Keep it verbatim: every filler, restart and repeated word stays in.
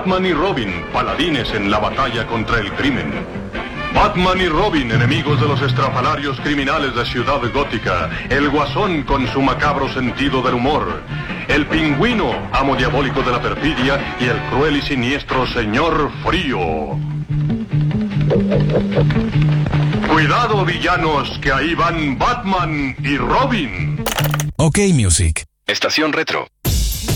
Batman y Robin, paladines en la batalla contra el crimen. Batman y Robin, enemigos de los estrafalarios criminales de Ciudad Gótica. El Guasón con su macabro sentido del humor. El Pingüino, amo diabólico de la perfidia. Y el cruel y siniestro Señor Frío. Cuidado, villanos, que ahí van Batman y Robin. OK Music. Estación Retro.